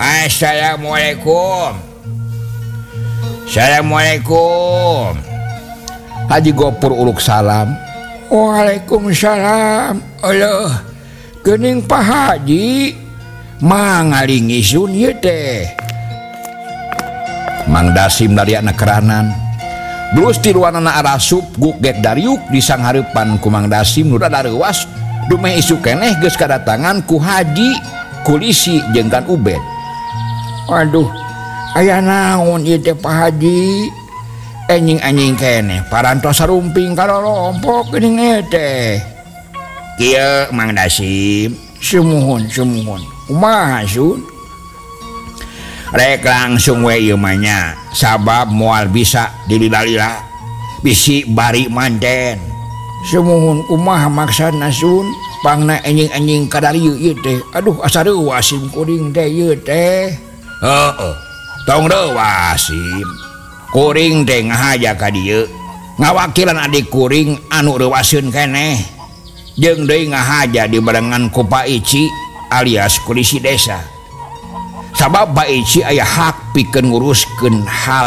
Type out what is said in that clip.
Assalamualaikum. Assalamualaikum. Haji Gopur uluk salam. Waalaikumsalam. Allah, geuning Pak Haji mangalingi sun ieu teh. Mang Dasim dari anak keranan. Terus tiluanana arasup gugek dariuk di sang hareupan ku Mang Dasim nu rada leuwas dumeh isu keneh geus kadatangan ku Haji Kulisi jeung Kang Ubed. Waduh, aya naon ieu teh Pak Haji? Anjing-anjing keneh parantos sarumping kalolompok geuning teh. Kieu Mang Dasim, Sumuhun. Kumaha sun? rek langsung we ieu mah nya, sabab moal bisa dilila-lila bisi bari manten. Sumuhun kumaha maksana sun? Pangna anjing-anjing kadarieu ieu teh. Aduh asa reuwas sim kuring teh ieu teh. Heeh. Tong reuwasim. Kuring teh ngahaja ka dieu. Ngawakilan adik kuring anu reuwaseun keneh. Jeung deui ngahaja di barengan ku Pak Ici alias Kulisi desa. Sabab Pak Ici aya hak pikeun nguruskeun hal